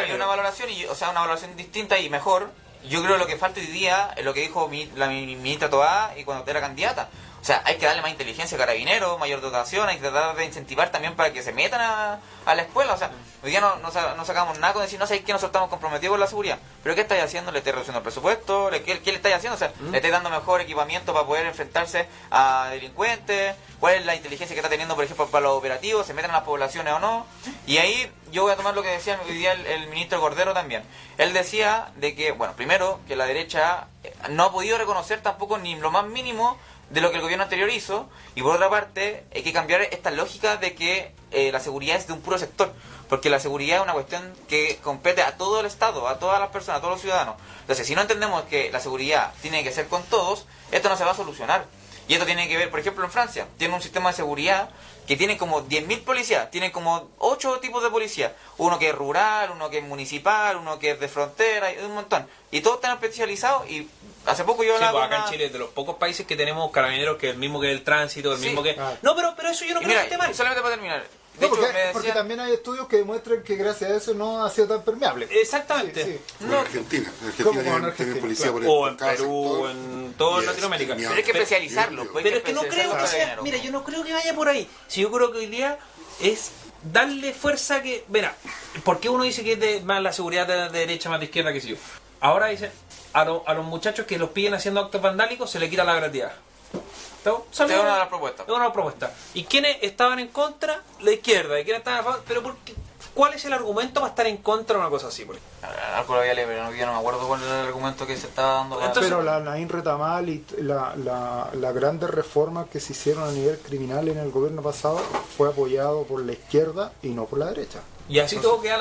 contrario. Una valoración, una valoración distinta y mejor. Yo creo que lo que falta hoy día es lo que dijo la ministra Toá y cuando era candidata. O sea, hay que darle más inteligencia a carabineros, mayor dotación, hay que tratar de incentivar también para que se metan a la escuela. O sea, hoy día no sacamos nada con decir, no sé qué, nosotros estamos comprometidos con la seguridad. Pero ¿qué estáis haciendo? ¿Le estáis reduciendo el presupuesto? ¿Qué le estáis haciendo? O sea, ¿le estáis dando mejor equipamiento para poder enfrentarse a delincuentes? ¿Cuál es la inteligencia que está teniendo, por ejemplo, para los operativos? ¿Se meten a las poblaciones o no? Y ahí yo voy a tomar lo que decía hoy día el ministro Cordero también. Él decía de que, bueno, primero, que la derecha no ha podido reconocer tampoco ni lo más mínimo de lo que el gobierno anterior hizo, y por otra parte hay que cambiar esta lógica de que la seguridad es de un puro sector, porque la seguridad es una cuestión que compete a todo el Estado, a todas las personas, a todos los ciudadanos. Entonces, si no entendemos que la seguridad tiene que ser con todos, esto no se va a solucionar. Y esto tiene que ver, por ejemplo, en Francia, tiene un sistema de seguridad que tiene como 10.000 policías, tiene como 8 tipos de policía, uno que es rural, uno que es municipal, uno que es de frontera, y un montón. Y todos están especializados y hace poco yo hablaba acá en Chile es de los pocos países que tenemos carabineros que es el mismo que el tránsito, el mismo que... No, pero eso yo no creo que esté mal. Solamente para terminar. No, porque también hay estudios que demuestran que gracias a eso no ha sido tan permeable. Exactamente. Sí. No, Argentina tiene policía claro. O en Perú, en toda Latinoamérica. Pero hay que especializarlo. Pero es que no creo que sea... Mira, yo no creo que vaya por ahí. Si yo creo que hoy día es darle fuerza que... Verá, ¿por qué uno dice que es más la seguridad de derecha, más de izquierda, que sé yo? Ahora dicen, a los muchachos que los pillen haciendo actos vandálicos se les quita la gratuidad. Es una de las propuestas. Es una propuesta. ¿Y quiénes estaban en contra? La izquierda. ¿Y quiénes estaban a favor? Pero ¿cuál es el argumento para estar en contra de una cosa así? Algo lo había leído, pero yo no me acuerdo cuál era el argumento que se estaba dando. Entonces, pero la Naín Retamal y las grandes reformas que se hicieron a nivel criminal en el gobierno pasado fue apoyado por la izquierda y no por la derecha. Y así todo queda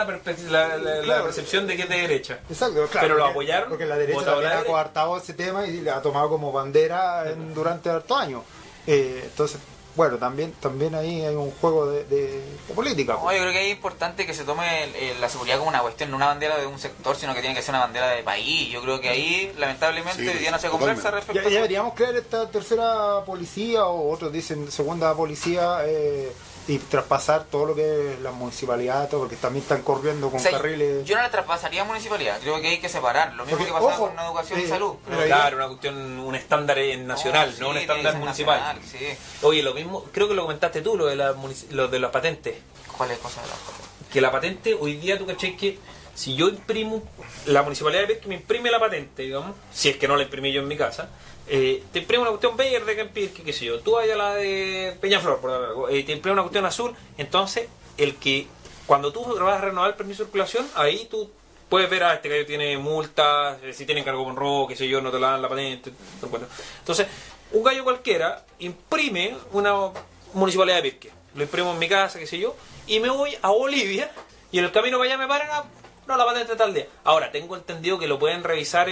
la percepción de que es de derecha. Exacto, claro. Pero lo apoyaron. Porque la derecha también ha coartado ese tema y le ha tomado como bandera durante hartos años. Entonces, bueno, también ahí hay un juego de política. No, yo creo que es importante que se tome la seguridad como una cuestión, no una bandera de un sector, sino que tiene que ser una bandera de país. Yo creo que ahí, lamentablemente, hoy día no se conversa respecto a eso. Ya deberíamos crear esta tercera policía, o otros dicen segunda policía, y traspasar todo lo que es la municipalidad, todo, porque también están corriendo con carriles. Yo no la traspasaría a municipalidad, creo que hay que separar, lo mismo porque, que pasaba con una educación y salud. Claro, una cuestión, un estándar nacional, no un estándar municipal. Nacional, sí. Oye, lo mismo, creo que lo comentaste tú, lo de las patentes. ¿Cuál es la cosa de las patentes? Que la patente, hoy día tú caché que si yo imprimo, la municipalidad de Pirque me imprime la patente, digamos, si es que no la imprimí yo en mi casa, te imprime una cuestión verde que en Pirque, qué sé yo, tú vayas a la de Peñaflor, por algo, te imprime una cuestión azul, entonces cuando tú vas a renovar el permiso de circulación, ahí tú puedes ver, este gallo tiene multas, si tiene cargo con robo, qué sé yo, no te la dan la patente, entonces un gallo cualquiera imprime una municipalidad de Pirque, lo imprimo en mi casa, qué sé yo, y me voy a Bolivia y en el camino para allá me paran la patente tal día. Ahora, tengo entendido que lo pueden revisar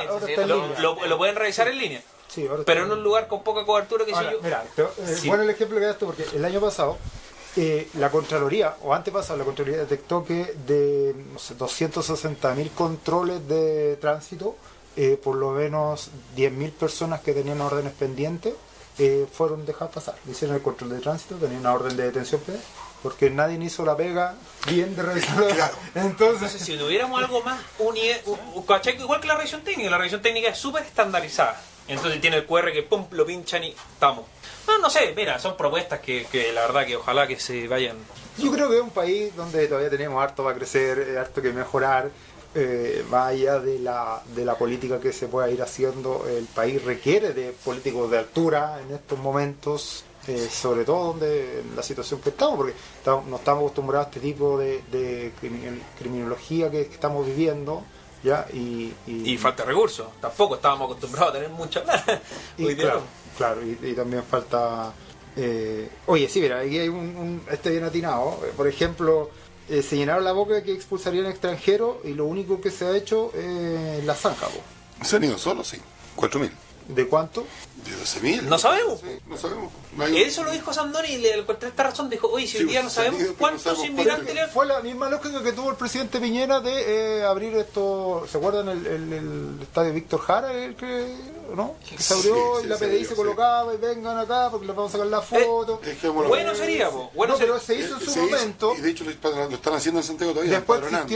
lo pueden revisar en línea. Sí, pero en un lugar con poca cobertura, que sé yo. Mira, bueno el ejemplo que das tú, porque el año pasado la Contraloría, o antepasado, la Contraloría detectó que de 260.000 controles de tránsito, por lo menos 10.000 personas que tenían órdenes pendientes fueron dejadas pasar. Hicieron el control de tránsito, tenían una orden de detención pendiente, porque nadie hizo la pega bien de revisarlo. Claro. Entonces, si tuviéramos algo más igual que la revisión técnica es súper estandarizada. Entonces tiene el QR que pum, lo pinchan y estamos. No sé, mira, son propuestas que la verdad que ojalá que se vayan. Yo creo que es un país donde todavía tenemos harto para crecer, harto que mejorar. Más allá de la política que se pueda ir haciendo, el país requiere de políticos de altura en estos momentos. Sobre todo donde en la situación que estamos, porque no estamos acostumbrados a este tipo de criminología que estamos viviendo, ¿ya? Y falta recursos, tampoco estábamos acostumbrados a tener mucha plata. Claro, y también falta... oye, sí, mira, aquí hay este bien atinado, por ejemplo, se llenaron la boca de que expulsarían extranjeros y lo único que se ha hecho es la zanja. Se han ido solos, sí, 4.000. ¿De cuánto? De 12.000. No sabemos. Sí, no sabemos. Eso lo dijo Sandoni y le encontré esta razón. Dijo, oye, si hoy día no sabemos cuántos inmigrantes... Fue la misma lógica que tuvo el presidente Piñera de abrir esto. ¿Se acuerdan el estadio Víctor Jara? ¿No? Que se abrió y la PDI se colocaba y vengan acá porque les vamos a sacar la foto. Bueno sería, pero se hizo en su momento. Y de hecho lo están haciendo en Santiago todavía. Después existió